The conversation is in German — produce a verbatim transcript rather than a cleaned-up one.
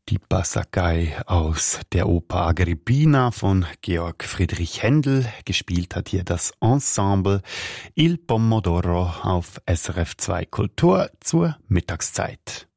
Die Bassagai aus der Oper Agrippina von Georg Friedrich Händel. Gespielt hat hier das Ensemble Il Pomodoro auf S R F zwei Kultur zur Mittagszeit.